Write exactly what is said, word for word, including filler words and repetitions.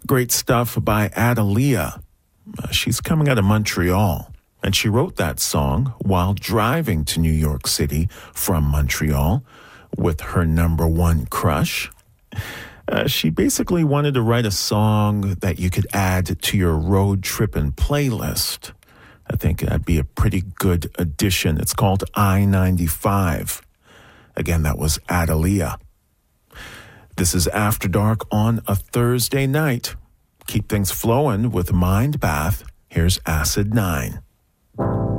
Great stuff by Adalia. Uh, she's coming out of Montreal, and she wrote that song while driving to New York City from Montreal with her number one crush. Uh, she basically wanted to write a song that you could add to your road tripping playlist. I think that'd be a pretty good addition. It's called I ninety-five. Again, that was Adalia. This is After Dark on a Thursday night. Keep things flowing with Mind Bath. Here's Acid nine.